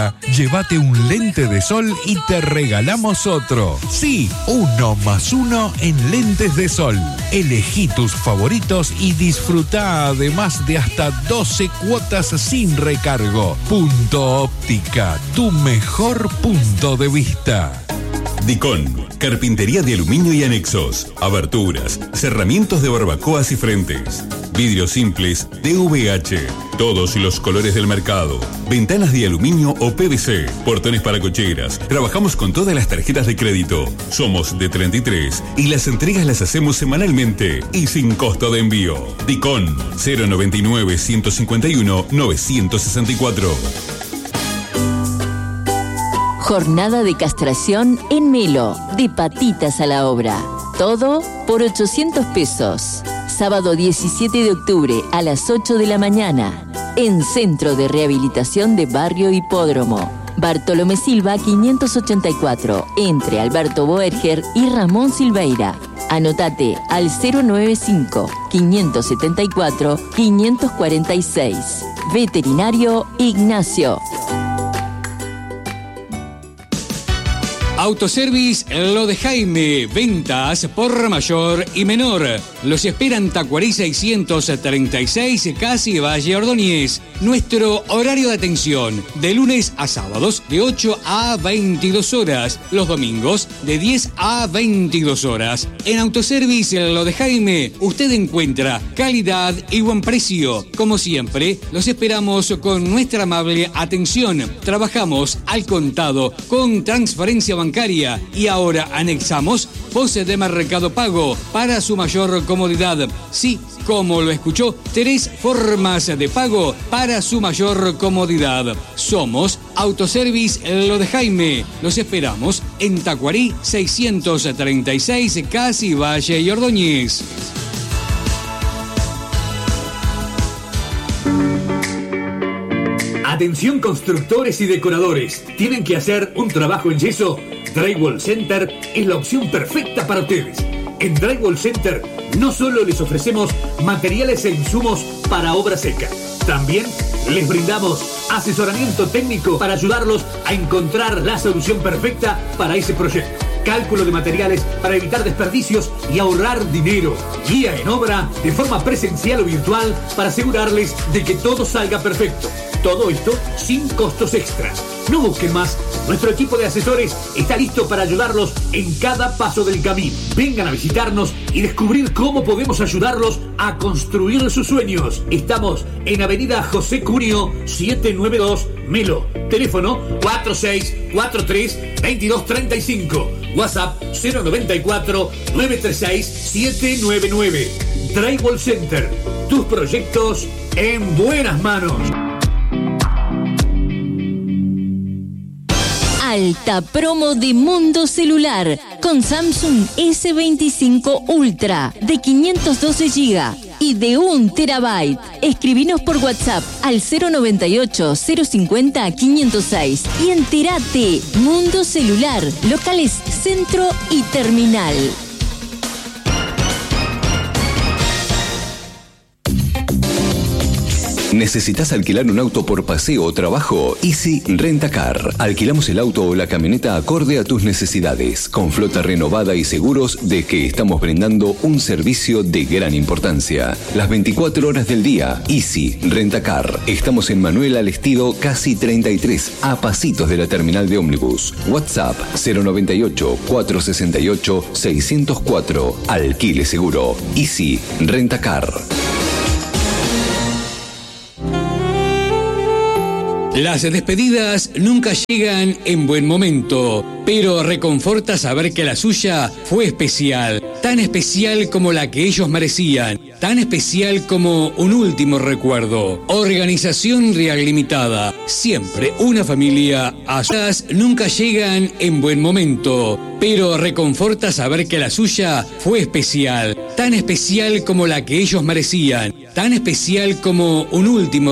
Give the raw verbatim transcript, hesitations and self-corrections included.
Llévate un lente de sol y te regalamos otro. Sí, uno más uno en lentes de sol. Elegí tus favoritos y disfruta además de hasta doce cuotas sin recargo. Punto Óptica, tu mejor punto de vista. Dicon, carpintería de aluminio y anexos, aberturas, cerramientos de barbacoas y frentes, vidrios simples D V H, todos los colores del mercado, ventanas de aluminio o P V C, portones para cocheras. Trabajamos con todas las tarjetas de crédito. Somos de treinta y tres y las entregas las hacemos semanalmente y sin costo de envío. Dicon, cero noventa y nueve, ciento cincuenta y uno, novecientos sesenta y cuatro. Jornada de castración en Melo, de patitas a la obra. Todo por ochocientos pesos. Sábado diecisiete de octubre a las ocho de la mañana. En Centro de Rehabilitación de Barrio Hipódromo. Bartolomé Silva quinientos ochenta y cuatro, entre Alberto Boerger y Ramón Silveira. Anotate al cero noventa y cinco, quinientos setenta y cuatro, quinientos cuarenta y seis. Veterinario Ignacio. Autoservice Lo de Jaime, ventas por mayor y menor. Los esperan Tacuarí seiscientos treinta y seis, casi Valle Ordóñez. Nuestro horario de atención, de lunes a sábados, de ocho a veintidós horas. Los domingos, de diez a veintidós horas. En Autoservice Lo de Jaime, usted encuentra calidad y buen precio. Como siempre, los esperamos con nuestra amable atención. Trabajamos al contado, con transferencia bancaria. Y ahora anexamos pose de Mercado Pago para su mayor comodidad. Sí, como lo escuchó, tres formas de pago para su mayor comodidad. Somos Autoservice Lo de Jaime. Los esperamos en Tacuarí seiscientos treinta y seis, casi Valle y Ordóñez. Atención constructores y decoradores. ¿Tienen que hacer un trabajo en yeso? Drywall Center es la opción perfecta para ustedes. En Drywall Center no solo les ofrecemos materiales e insumos para obra seca, también les brindamos asesoramiento técnico para ayudarlos a encontrar la solución perfecta para ese proyecto. Cálculo de materiales para evitar desperdicios y ahorrar dinero. Guía en obra de forma presencial o virtual para asegurarles de que todo salga perfecto. Todo esto sin costos extras. No busquen más. Nuestro equipo de asesores está listo para ayudarlos en cada paso del camino. Vengan a visitarnos y descubrir cómo podemos ayudarlos a construir sus sueños. Estamos en Avenida José Cunio setecientos noventa y dos, Melo. Teléfono cuatro seis cuatro tres, veintidós treinta y cinco. WhatsApp cero noventa y cuatro, nueve tres seis, siete nueve nueve. Drywall Center. Tus proyectos en buenas manos. Alta promo de Mundo Celular con Samsung ese veinticinco Ultra de quinientos doce gigas y de un terabyte. Escribinos por WhatsApp al cero noventa y ocho, cero cincuenta, quinientos seis y entérate. Mundo Celular, locales Centro y Terminal. ¿Necesitas alquilar un auto por paseo o trabajo? Easy Rentacar. Alquilamos el auto o la camioneta acorde a tus necesidades, con flota renovada y seguros de que estamos brindando un servicio de gran importancia. Las veinticuatro horas del día, Easy Rentacar. Estamos en Manuel Alestido, casi treinta y tres, a pasitos de la terminal de ómnibus. WhatsApp cero noventa y ocho, cuatrocientos sesenta y ocho, seiscientos cuatro. Alquile seguro. Easy Rentacar. Las despedidas nunca llegan en buen momento, pero reconforta saber que la suya fue especial, tan especial como la que ellos merecían, tan especial como un último recuerdo. Organización Real Limitada, siempre una familia a solas. Nunca llegan en buen momento, pero reconforta saber que la suya fue especial, tan especial como la que ellos merecían, tan especial como un último